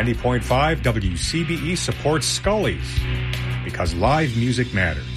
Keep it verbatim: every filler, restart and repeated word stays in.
ninety point five W C B E supports Scully's because live music matters.